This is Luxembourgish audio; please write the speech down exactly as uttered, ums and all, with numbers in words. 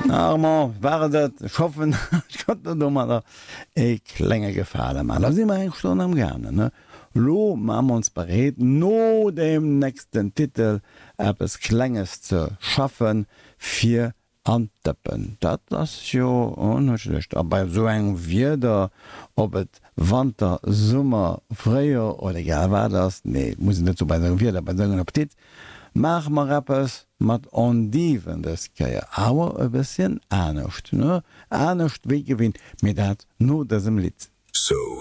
Armer war dat schaffen dummer e klenge gefallen man. Da si immer eng Stunde am gerne ne. Lo ma uns bereet no dem nächsten Titel App es klenges ze schaffen fir anteppen. Dat ass jo onlecht. Aber so eng wieder ob et Wanter Summer fréier oder egal war das nee muss net so bei wieder bei sagen Appetit. Mach mar Rappers mat ondiven des Keier awer e bisschen anecht ne anecht wie gewinnt mir dat no dasem Lied. So